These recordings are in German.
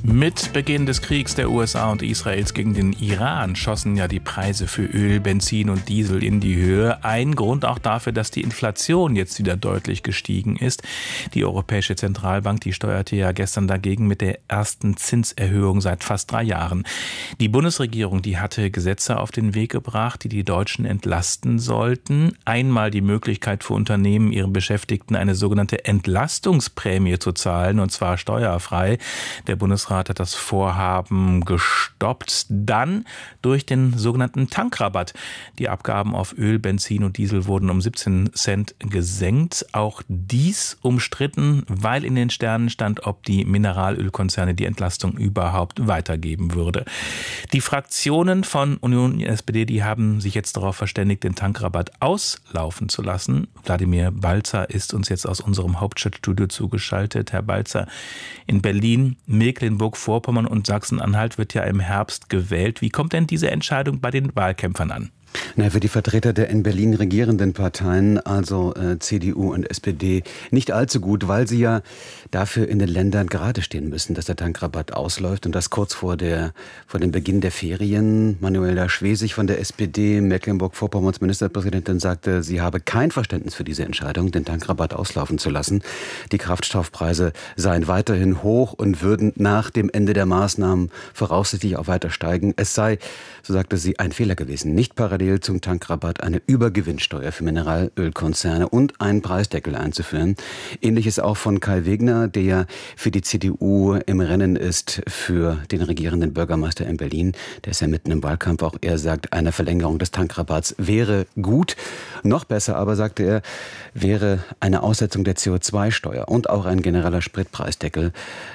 Mit Beginn des Kriegs der USA und Israels gegen den Iran schossen ja die Preise für Öl, Benzin und Diesel in die Höhe. Ein Grund auch dafür, dass die Inflation jetzt wieder deutlich gestiegen ist. Die Europäische Zentralbank, die steuerte ja gestern dagegen mit der ersten Zinserhöhung seit fast 3 Jahren. Die Bundesregierung, die hatte Gesetze auf den Weg gebracht, die die Deutschen entlasten sollten. Einmal die Möglichkeit für Unternehmen, ihren Beschäftigten eine sogenannte Entlastungsprämie zu zahlen, und zwar steuerfrei. Der Bundesrat hat das Vorhaben gestoppt. Dann durch den sogenannten Tankrabatt. Die Abgaben auf Öl, Benzin und Diesel wurden um 17 Cent gesenkt. Auch dies umstritten, weil in den Sternen stand, ob die Mineralölkonzerne die Entlastung überhaupt weitergeben würde. Die Fraktionen von Union und SPD, die haben sich jetzt darauf verständigt, den Tankrabatt auslaufen zu lassen. Wladimir Balzer ist uns jetzt aus unserem Hauptstadtstudio zugeschaltet. Herr Balzer, in Berlin, Mecklenburg-Vorpommern und Sachsen-Anhalt wird ja im Herbst gewählt. Wie kommt denn diese Entscheidung bei den Wahlkämpfern an? Für die Vertreter der in Berlin regierenden Parteien, also CDU und SPD, nicht allzu gut, weil sie ja dafür in den Ländern gerade stehen müssen, dass der Tankrabatt ausläuft, und das kurz vor dem Beginn der Ferien. Manuela Schwesig von der SPD, Mecklenburg-Vorpommerns Ministerpräsidentin, sagte, sie habe kein Verständnis für diese Entscheidung, den Tankrabatt auslaufen zu lassen. Die Kraftstoffpreise seien weiterhin hoch und würden nach dem Ende der Maßnahmen voraussichtlich auch weiter steigen. Es sei, so sagte sie, ein Fehler gewesen, nicht parallel zum Tankrabatt eine Übergewinnsteuer für Mineralölkonzerne und einen Preisdeckel einzuführen. Ähnliches auch von Kai Wegner, der ja für die CDU im Rennen ist für den regierenden Bürgermeister in Berlin. Der ist ja mitten im Wahlkampf. Auch er sagt, eine Verlängerung des Tankrabatts wäre gut. Noch besser aber, sagte er, wäre eine Aussetzung der CO2-Steuer und auch ein genereller Spritpreisdeckel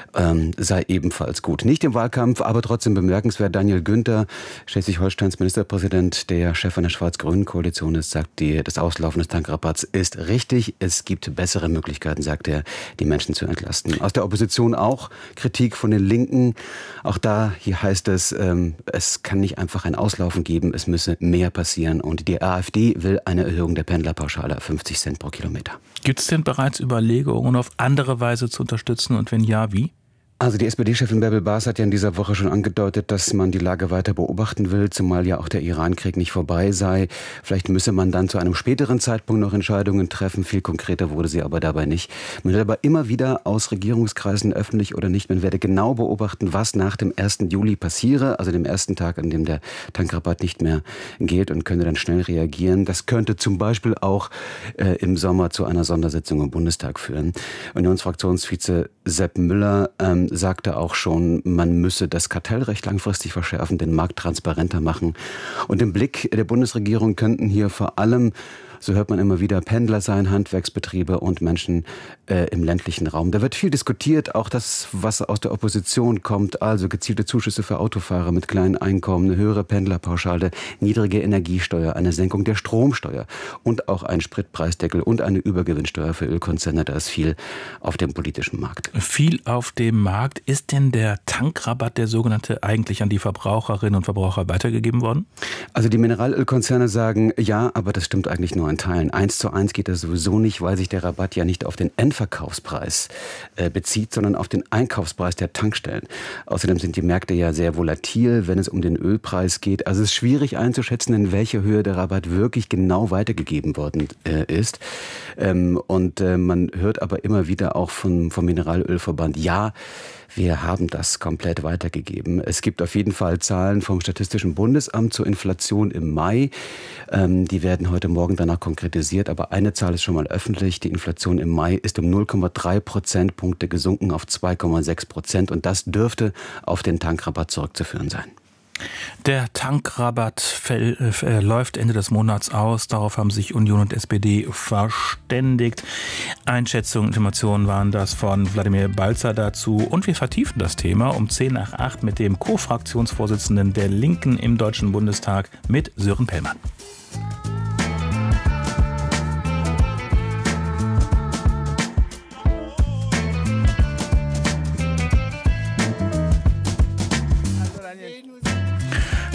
sei ebenfalls gut. Nicht im Wahlkampf, aber trotzdem bemerkenswert. Daniel Günther, Schleswig-Holsteins Ministerpräsident, der Chef einer schwarz-grünen Koalition ist, sagt, das Auslaufen des Tankrabatts ist richtig. Es gibt bessere Möglichkeiten, sagt er, die Menschen zu entlasten. Aus der Opposition auch Kritik von den Linken. Auch da hier heißt es, es kann nicht einfach ein Auslaufen geben, es müsse mehr passieren. Und die AfD will eine Erhöhung der Pendlerpauschale auf 50 Cent pro Kilometer. Gibt es denn bereits Überlegungen, auf andere Weise zu unterstützen, und wenn ja, wie? Also die SPD-Chefin Bärbel Baas hat ja in dieser Woche schon angedeutet, dass man die Lage weiter beobachten will, zumal ja auch der Iran-Krieg nicht vorbei sei. Vielleicht müsse man dann zu einem späteren Zeitpunkt noch Entscheidungen treffen. Viel konkreter wurde sie aber dabei nicht. Man hört aber immer wieder aus Regierungskreisen, öffentlich oder nicht, man werde genau beobachten, was nach dem 1. Juli passiere, also dem ersten Tag, an dem der Tankrabatt nicht mehr gilt, und könne dann schnell reagieren. Das könnte zum Beispiel auch im Sommer zu einer Sondersitzung im Bundestag führen. Unionsfraktionsvize Sepp Müller sagte auch schon, man müsse das Kartellrecht langfristig verschärfen, den Markt transparenter machen. Und im Blick der Bundesregierung könnten hier vor allem, so hört man immer wieder, Pendler sein, Handwerksbetriebe und Menschen im ländlichen Raum. Da wird viel diskutiert, auch das, was aus der Opposition kommt, also gezielte Zuschüsse für Autofahrer mit kleinen Einkommen, eine höhere Pendlerpauschale, niedrige Energiesteuer, eine Senkung der Stromsteuer und auch ein Spritpreisdeckel und eine Übergewinnsteuer für Ölkonzerne. Da ist viel auf dem politischen Markt. Viel auf dem Markt. Ist denn der Tankrabatt, der sogenannte, eigentlich an die Verbraucherinnen und Verbraucher weitergegeben worden? Also die Mineralölkonzerne sagen ja, aber das stimmt eigentlich nur in Teilen. 1:1 geht das sowieso nicht, weil sich der Rabatt ja nicht auf den Endverkaufspreis bezieht, sondern auf den Einkaufspreis der Tankstellen. Außerdem sind die Märkte ja sehr volatil, wenn es um den Ölpreis geht. Also es ist schwierig einzuschätzen, in welcher Höhe der Rabatt wirklich genau weitergegeben worden ist. Man hört aber immer wieder auch vom Mineralölverband, ja, wir haben das komplett weitergegeben. Es gibt auf jeden Fall Zahlen vom Statistischen Bundesamt zur Inflation im Mai. Die werden heute Morgen danach konkretisiert, aber eine Zahl ist schon mal öffentlich. Die Inflation im Mai ist um 0,3 Prozentpunkte gesunken auf 2,6%, und das dürfte auf den Tankrabatt zurückzuführen sein. Der Tankrabatt läuft Ende des Monats aus. Darauf haben sich Union und SPD verständigt. Einschätzungen, Informationen waren das von Wladimir Balzer dazu. Und wir vertiefen das Thema um 7:50 mit dem Co-Fraktionsvorsitzenden der Linken im Deutschen Bundestag, mit Sören Pellmann.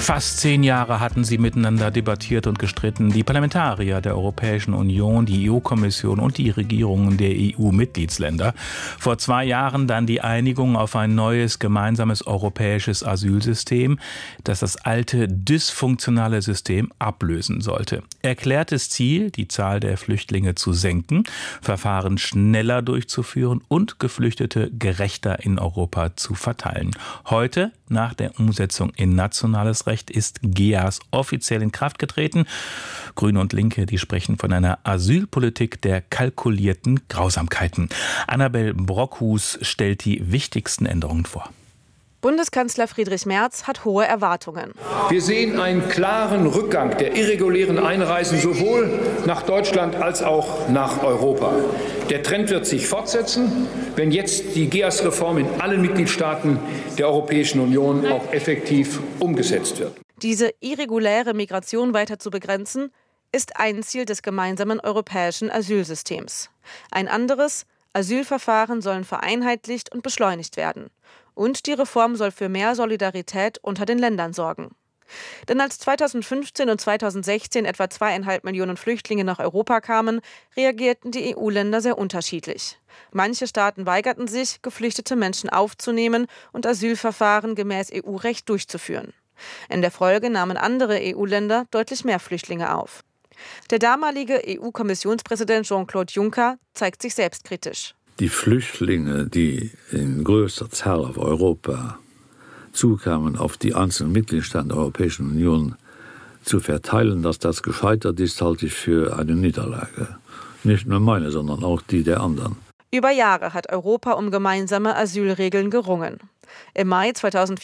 Fast 10 Jahre hatten sie miteinander debattiert und gestritten. Die Parlamentarier der Europäischen Union, die EU-Kommission und die Regierungen der EU-Mitgliedsländer. Vor 2 Jahren dann die Einigung auf ein neues gemeinsames europäisches Asylsystem, das das alte dysfunktionale System ablösen sollte. Erklärtes Ziel, die Zahl der Flüchtlinge zu senken, Verfahren schneller durchzuführen und Geflüchtete gerechter in Europa zu verteilen. Heute, nach der Umsetzung in nationales Recht, ist GEAS offiziell in Kraft getreten. Grüne und Linke, die sprechen von einer Asylpolitik der kalkulierten Grausamkeiten. Annabel Brockhus stellt die wichtigsten Änderungen vor. Bundeskanzler Friedrich Merz hat hohe Erwartungen. Wir sehen einen klaren Rückgang der irregulären Einreisen sowohl nach Deutschland als auch nach Europa. Der Trend wird sich fortsetzen, wenn jetzt die GEAS-Reform in allen Mitgliedstaaten der Europäischen Union auch effektiv umgesetzt wird. Diese irreguläre Migration weiter zu begrenzen, ist ein Ziel des gemeinsamen europäischen Asylsystems. Ein anderes: Asylverfahren sollen vereinheitlicht und beschleunigt werden. Und die Reform soll für mehr Solidarität unter den Ländern sorgen. Denn als 2015 und 2016 etwa 2,5 Millionen Flüchtlinge nach Europa kamen, reagierten die EU-Länder sehr unterschiedlich. Manche Staaten weigerten sich, geflüchtete Menschen aufzunehmen und Asylverfahren gemäß EU-Recht durchzuführen. In der Folge nahmen andere EU-Länder deutlich mehr Flüchtlinge auf. Der damalige EU-Kommissionspräsident Jean-Claude Juncker zeigt sich selbstkritisch. Die Flüchtlinge, die in größter Zahl auf Europa zukamen, auf die einzelnen Mitgliedstaaten der Europäischen Union zu verteilen, dass das gescheitert ist, halte ich für eine Niederlage. Nicht nur meine, sondern auch die der anderen. Über Jahre hat Europa um gemeinsame Asylregeln gerungen. Im Mai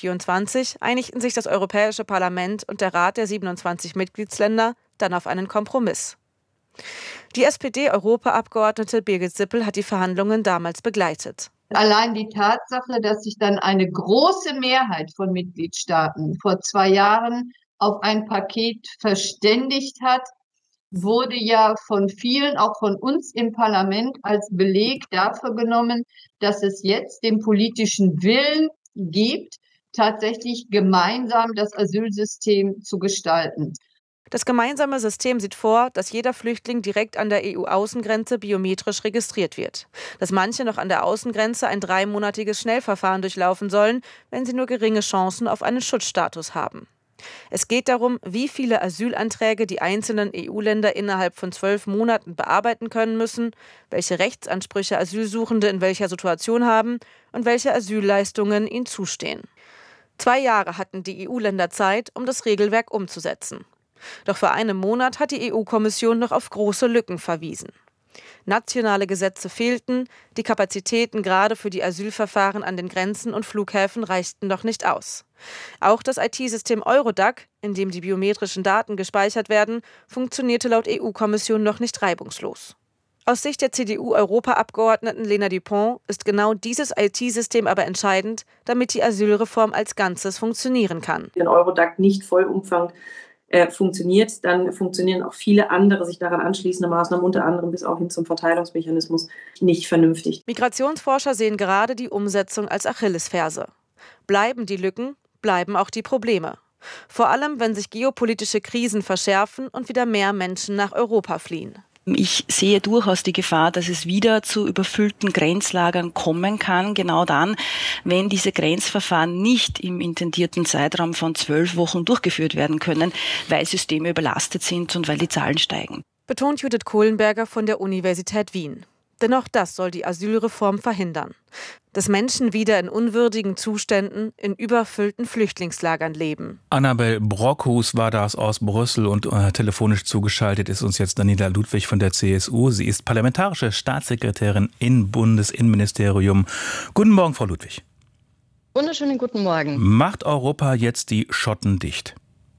2024 einigten sich das Europäische Parlament und der Rat der 27 Mitgliedsländer dann auf einen Kompromiss. Die SPD-Europaabgeordnete Birgit Sippel hat die Verhandlungen damals begleitet. Allein die Tatsache, dass sich dann eine große Mehrheit von Mitgliedstaaten vor 2 Jahren auf ein Paket verständigt hat, wurde ja von vielen, auch von uns im Parlament, als Beleg dafür genommen, dass es jetzt den politischen Willen gibt, tatsächlich gemeinsam das Asylsystem zu gestalten. Das gemeinsame System sieht vor, dass jeder Flüchtling direkt an der EU-Außengrenze biometrisch registriert wird. Dass manche noch an der Außengrenze ein 3-monatiges Schnellverfahren durchlaufen sollen, wenn sie nur geringe Chancen auf einen Schutzstatus haben. Es geht darum, wie viele Asylanträge die einzelnen EU-Länder innerhalb von 12 Monaten bearbeiten können müssen, welche Rechtsansprüche Asylsuchende in welcher Situation haben und welche Asylleistungen ihnen zustehen. 2 Jahre hatten die EU-Länder Zeit, um das Regelwerk umzusetzen. Doch vor einem Monat hat die EU-Kommission noch auf große Lücken verwiesen. Nationale Gesetze fehlten, die Kapazitäten gerade für die Asylverfahren an den Grenzen und Flughäfen reichten noch nicht aus. Auch das IT-System Eurodac, in dem die biometrischen Daten gespeichert werden, funktionierte laut EU-Kommission noch nicht reibungslos. Aus Sicht der CDU-Europaabgeordneten Lena Dupont ist genau dieses IT-System aber entscheidend, damit die Asylreform als Ganzes funktionieren kann. Wenn Eurodac nicht Vollumfang funktioniert, dann funktionieren auch viele andere sich daran anschließende Maßnahmen, unter anderem bis auch hin zum Verteilungsmechanismus, nicht vernünftig. Migrationsforscher sehen gerade die Umsetzung als Achillesferse. Bleiben die Lücken, bleiben auch die Probleme. Vor allem, wenn sich geopolitische Krisen verschärfen und wieder mehr Menschen nach Europa fliehen. Ich sehe durchaus die Gefahr, dass es wieder zu überfüllten Grenzlagern kommen kann, genau dann, wenn diese Grenzverfahren nicht im intendierten Zeitraum von 12 Wochen durchgeführt werden können, weil Systeme überlastet sind und weil die Zahlen steigen. Betont Judith Kohlenberger von der Universität Wien. Denn auch das soll die Asylreform verhindern. Dass Menschen wieder in unwürdigen Zuständen in überfüllten Flüchtlingslagern leben. Annabel Brockhus war das aus Brüssel und telefonisch zugeschaltet ist uns jetzt Daniela Ludwig von der CSU. Sie ist parlamentarische Staatssekretärin im Bundesinnenministerium. Guten Morgen, Frau Ludwig. Wunderschönen guten Morgen. Macht Europa jetzt die Schotten dicht?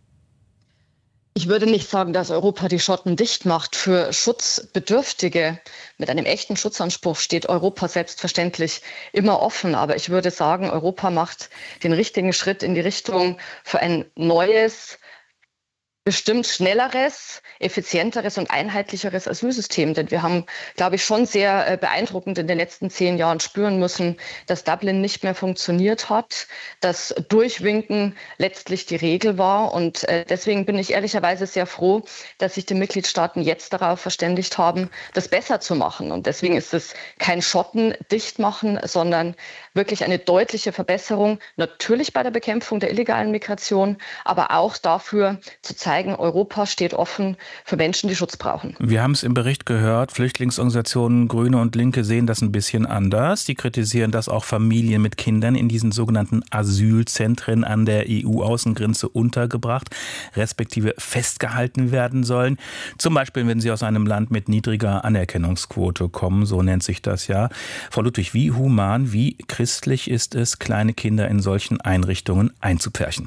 Ich würde nicht sagen, dass Europa die Schotten dicht macht. Für Schutzbedürftige mit einem echten Schutzanspruch steht Europa selbstverständlich immer offen. Aber ich würde sagen, Europa macht den richtigen Schritt in die Richtung für ein neues, bestimmt schnelleres, effizienteres und einheitlicheres Asylsystem. Denn wir haben, glaube ich, schon sehr beeindruckend in den letzten 10 Jahren spüren müssen, dass Dublin nicht mehr funktioniert hat, dass Durchwinken letztlich die Regel war. Und deswegen bin ich ehrlicherweise sehr froh, dass sich die Mitgliedstaaten jetzt darauf verständigt haben, das besser zu machen. Und deswegen ist es kein Schotten dicht machen, sondern wirklich eine deutliche Verbesserung, natürlich bei der Bekämpfung der illegalen Migration, aber auch dafür zu zeigen, Europa steht offen für Menschen, die Schutz brauchen. Wir haben es im Bericht gehört, Flüchtlingsorganisationen Grüne und Linke sehen das ein bisschen anders. Die kritisieren, dass auch Familien mit Kindern in diesen sogenannten Asylzentren an der EU-Außengrenze untergebracht, respektive festgehalten werden sollen. Zum Beispiel, wenn sie aus einem Land mit niedriger Anerkennungsquote kommen, so nennt sich das ja. Frau Ludwig, wie human, wie christlich ist es, kleine Kinder in solchen Einrichtungen einzupferchen?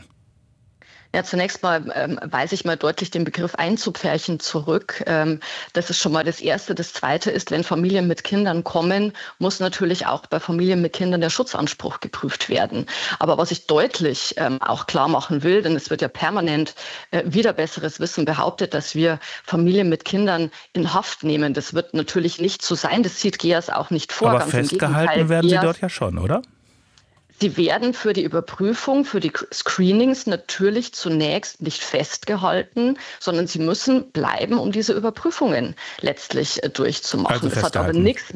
Ja, zunächst mal weise ich mal deutlich den Begriff einzupferchen zurück. Das ist schon mal das Erste. Das Zweite ist, wenn Familien mit Kindern kommen, muss natürlich auch bei Familien mit Kindern der Schutzanspruch geprüft werden. Aber was ich deutlich auch klar machen will, denn es wird ja permanent wieder besseres Wissen behauptet, dass wir Familien mit Kindern in Haft nehmen. Das wird natürlich nicht so sein. Das sieht GEAS auch nicht vor. Aber festgehalten werden sie dort ja schon, oder? Sie werden für die Überprüfung, für die Screenings natürlich zunächst nicht festgehalten, sondern sie müssen bleiben, um diese Überprüfungen letztlich durchzumachen. Also das hat aber nichts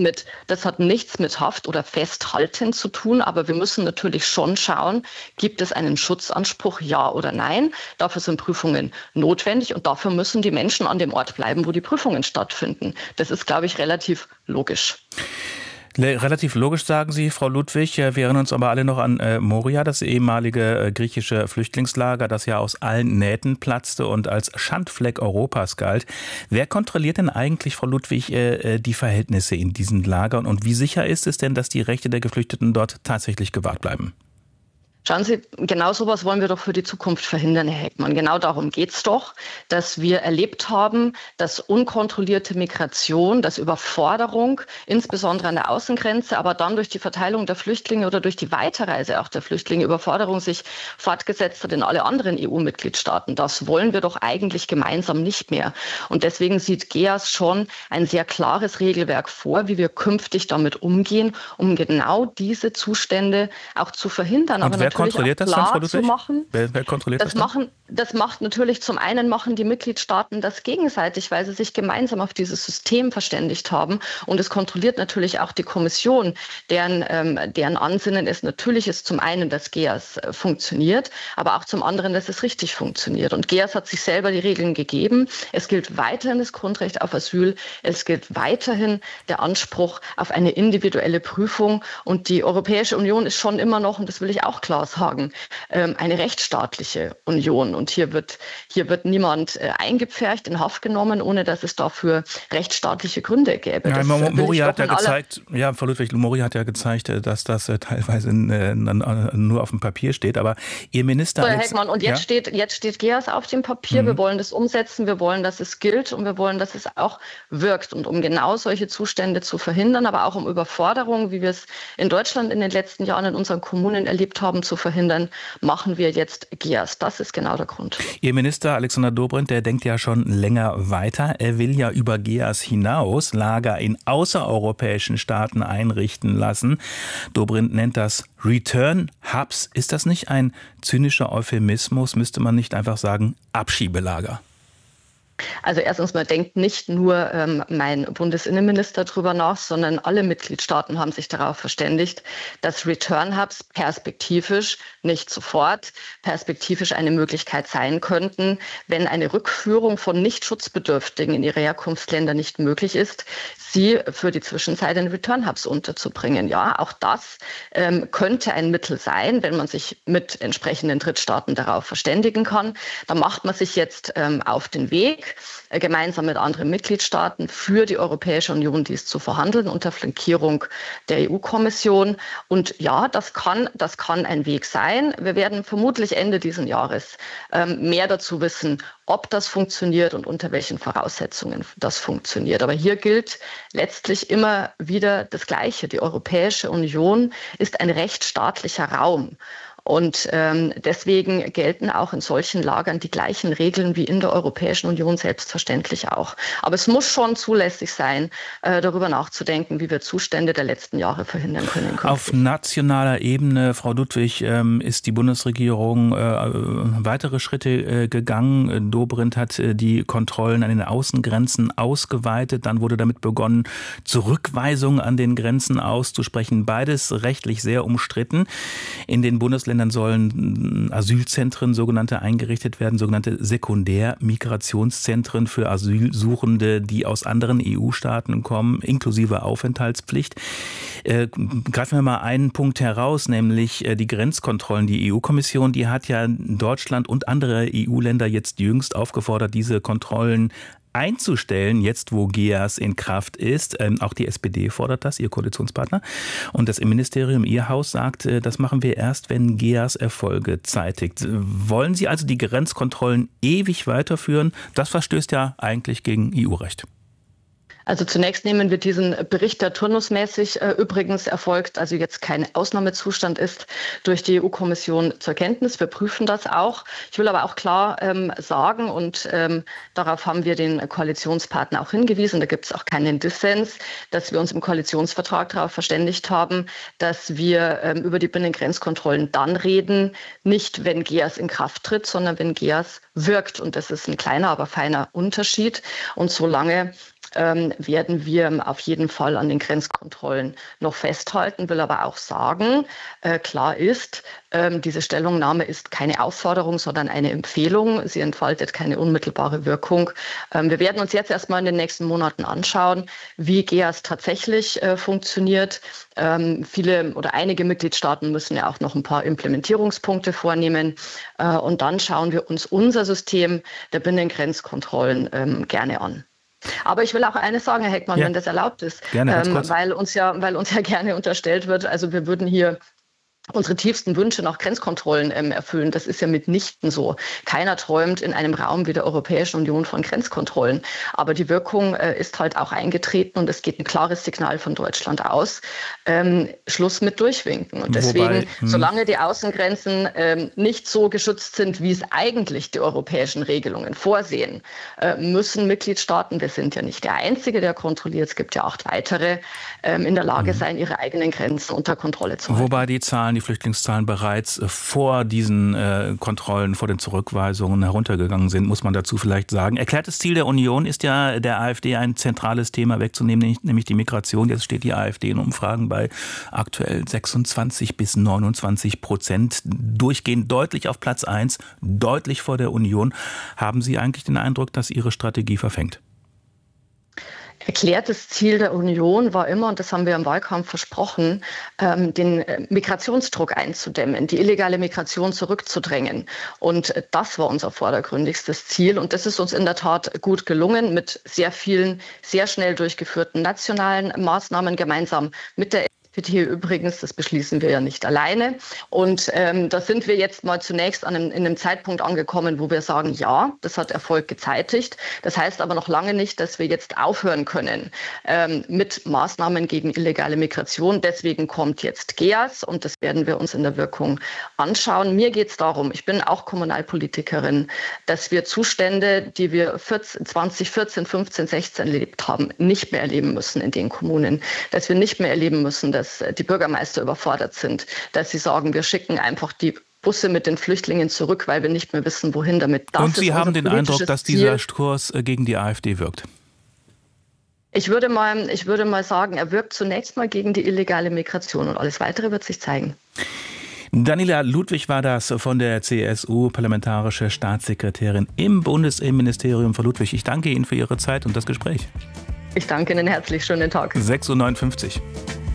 mit Haft oder Festhalten zu tun, aber wir müssen natürlich schon schauen, gibt es einen Schutzanspruch, ja oder nein. Dafür sind Prüfungen notwendig und dafür müssen die Menschen an dem Ort bleiben, wo die Prüfungen stattfinden. Das ist, glaube ich, relativ logisch. Relativ logisch, sagen Sie, Frau Ludwig. Wir erinnern uns aber alle noch an Moria, das ehemalige griechische Flüchtlingslager, das ja aus allen Nähten platzte und als Schandfleck Europas galt. Wer kontrolliert denn eigentlich, Frau Ludwig, die Verhältnisse in diesen Lagern? Und wie sicher ist es denn, dass die Rechte der Geflüchteten dort tatsächlich gewahrt bleiben? Schauen Sie, genau sowas wollen wir doch für die Zukunft verhindern, Herr Heckmann. Genau darum geht's doch, dass wir erlebt haben, dass unkontrollierte Migration, dass Überforderung, insbesondere an der Außengrenze, aber dann durch die Verteilung der Flüchtlinge oder durch die Weiterreise auch der Flüchtlinge, Überforderung sich fortgesetzt hat in alle anderen EU-Mitgliedstaaten. Das wollen wir doch eigentlich gemeinsam nicht mehr. Und deswegen sieht GEAS schon ein sehr klares Regelwerk vor, wie wir künftig damit umgehen, um genau diese Zustände auch zu verhindern. Aber wer kontrolliert das dann, Frau Ludwig? Wer kontrolliert das dann? Das macht natürlich zum einen machen die Mitgliedstaaten das gegenseitig, weil sie sich gemeinsam auf dieses System verständigt haben. Und es kontrolliert natürlich auch die Kommission, deren Ansinnen es natürlich ist, zum einen, dass GEAS funktioniert, aber auch zum anderen, dass es richtig funktioniert. Und GEAS hat sich selber die Regeln gegeben. Es gilt weiterhin das Grundrecht auf Asyl. Es gilt weiterhin der Anspruch auf eine individuelle Prüfung. Und die Europäische Union ist schon immer noch, und das will ich auch klar sagen, eine rechtsstaatliche Union. Und hier wird niemand eingepfercht, in Haft genommen, ohne dass es dafür rechtsstaatliche Gründe gäbe. Ja, Moria hat ja gezeigt, Frau Ludwig, Moria hat ja gezeigt, dass das teilweise nur auf dem Papier steht. Aber Ihr Minister... So, Herr Heckmann, und jetzt steht GEAS auf dem Papier. Wir wollen das umsetzen, wir wollen, dass es gilt und wir wollen, dass es auch wirkt. Und um genau solche Zustände zu verhindern, aber auch um Überforderungen, wie wir es in Deutschland in den letzten Jahren in unseren Kommunen erlebt haben, zu verhindern, machen wir jetzt GEAS. Das ist genau der Grund. Ihr Minister Alexander Dobrindt, der denkt ja schon länger weiter. Er will ja über GEAS hinaus Lager in außereuropäischen Staaten einrichten lassen. Dobrindt nennt das Return Hubs. Ist das nicht ein zynischer Euphemismus? Müsste man nicht einfach sagen Abschiebelager? Also erstens mal denkt nicht nur mein Bundesinnenminister drüber nach, sondern alle Mitgliedstaaten haben sich darauf verständigt, dass Return Hubs perspektivisch, nicht sofort, perspektivisch eine Möglichkeit sein könnten, wenn eine Rückführung von Nicht-Schutzbedürftigen in ihre Herkunftsländer nicht möglich ist, sie für die Zwischenzeit in Return Hubs unterzubringen. Ja, auch das könnte ein Mittel sein, wenn man sich mit entsprechenden Drittstaaten darauf verständigen kann. Da macht man sich jetzt auf den Weg, gemeinsam mit anderen Mitgliedstaaten für die Europäische Union dies zu verhandeln unter Flankierung der EU-Kommission. Und ja, das kann ein Weg sein. Wir werden vermutlich Ende dieses Jahres mehr dazu wissen, ob das funktioniert und unter welchen Voraussetzungen das funktioniert. Aber hier gilt letztlich immer wieder das Gleiche. Die Europäische Union ist ein rechtsstaatlicher Raum. Und deswegen gelten auch in solchen Lagern die gleichen Regeln wie in der Europäischen Union selbstverständlich auch. Aber es muss schon zulässig sein, darüber nachzudenken, wie wir Zustände der letzten Jahre verhindern können. Auf nationaler Ebene, Frau Ludwig, ist die Bundesregierung weitere Schritte gegangen. Dobrindt hat die Kontrollen an den Außengrenzen ausgeweitet. Dann wurde damit begonnen, Zurückweisungen an den Grenzen auszusprechen. Beides rechtlich sehr umstritten. In den Bundesländern sollen Asylzentren sogenannte eingerichtet werden, sogenannte Sekundärmigrationszentren für Asylsuchende, die aus anderen EU-Staaten kommen, inklusive Aufenthaltspflicht. Greifen wir mal einen Punkt heraus, nämlich die Grenzkontrollen. Die EU-Kommission, die hat ja Deutschland und andere EU-Länder jetzt jüngst aufgefordert, diese Kontrollen einzustellen, jetzt wo GEAS in Kraft ist. Auch die SPD fordert das, ihr Koalitionspartner. Und das Innenministerium, ihr Haus, sagt, das machen wir erst, wenn GEAS Erfolge zeitigt. Wollen Sie also die Grenzkontrollen ewig weiterführen? Das verstößt ja eigentlich gegen EU-Recht. Also zunächst nehmen wir diesen Bericht, der turnusmäßig übrigens erfolgt, also jetzt kein Ausnahmezustand ist, durch die EU-Kommission zur Kenntnis. Wir prüfen das auch. Ich will aber auch klar sagen, und darauf haben wir den Koalitionspartner auch hingewiesen, da gibt es auch keinen Dissens, dass wir uns im Koalitionsvertrag darauf verständigt haben, dass wir über die Binnengrenzkontrollen dann reden, nicht wenn GEAS in Kraft tritt, sondern wenn GEAS wirkt. Und das ist ein kleiner, aber feiner Unterschied. Und solange werden wir auf jeden Fall an den Grenzkontrollen noch festhalten, will aber auch sagen, klar ist, diese Stellungnahme ist keine Aufforderung, sondern eine Empfehlung. Sie entfaltet keine unmittelbare Wirkung. Wir werden uns jetzt erstmal in den nächsten Monaten anschauen, wie GEAS tatsächlich funktioniert. Viele oder einige Mitgliedstaaten müssen ja auch noch ein paar Implementierungspunkte vornehmen. Und dann schauen wir uns unser System der Binnengrenzkontrollen gerne an. Aber ich will auch eines sagen, Herr Heckmann, wenn das erlaubt ist, gerne, weil uns ja gerne unterstellt wird, also wir würden hier unsere tiefsten Wünsche nach Grenzkontrollen erfüllen. Das ist ja mitnichten so. Keiner träumt in einem Raum wie der Europäischen Union von Grenzkontrollen. Aber die Wirkung ist halt auch eingetreten und es geht ein klares Signal von Deutschland aus. Schluss mit Durchwinken. Und deswegen, solange die Außengrenzen nicht so geschützt sind, wie es eigentlich die europäischen Regelungen vorsehen, müssen Mitgliedstaaten, wir sind ja nicht der Einzige, der kontrolliert, es gibt ja 8 weitere, in der Lage sein, ihre eigenen Grenzen unter Kontrolle zu halten. Wobei die Flüchtlingszahlen bereits vor diesen Kontrollen, vor den Zurückweisungen heruntergegangen sind, muss man dazu vielleicht sagen. Erklärtes Ziel der Union ist ja, der AfD ein zentrales Thema wegzunehmen, nämlich die Migration. Jetzt steht die AfD in Umfragen bei aktuell 26-29%, durchgehend deutlich auf Platz 1, deutlich vor der Union. Haben Sie eigentlich den Eindruck, dass Ihre Strategie verfängt? Erklärtes Ziel der Union war immer, und das haben wir im Wahlkampf versprochen, den Migrationsdruck einzudämmen, die illegale Migration zurückzudrängen. Und das war unser vordergründigstes Ziel. Und das ist uns in der Tat gut gelungen mit sehr vielen, sehr schnell durchgeführten nationalen Maßnahmen gemeinsam mit der SPD übrigens, das beschließen wir ja nicht alleine. Und da sind wir jetzt mal zunächst in einem Zeitpunkt angekommen, wo wir sagen, ja, das hat Erfolg gezeitigt. Das heißt aber noch lange nicht, dass wir jetzt aufhören können mit Maßnahmen gegen illegale Migration. Deswegen kommt jetzt GEAS und das werden wir uns in der Wirkung anschauen. Mir geht es darum, ich bin auch Kommunalpolitikerin, dass wir Zustände, die wir 2014, 15, 16 erlebt haben, nicht mehr erleben müssen in den Kommunen. Dass wir nicht mehr erleben müssen, dass die Bürgermeister überfordert sind, dass sie sagen, wir schicken einfach die Busse mit den Flüchtlingen zurück, weil wir nicht mehr wissen, wohin damit. Und Sie haben den Eindruck, dass dieser Kurs gegen die AfD wirkt? Ich würde mal sagen, er wirkt zunächst mal gegen die illegale Migration und alles Weitere wird sich zeigen. Daniela Ludwig war das von der CSU, parlamentarische Staatssekretärin im Bundesinnenministerium. Frau Ludwig, ich danke Ihnen für Ihre Zeit und das Gespräch. Ich danke Ihnen herzlich. Schönen Tag. 6:59 Uhr.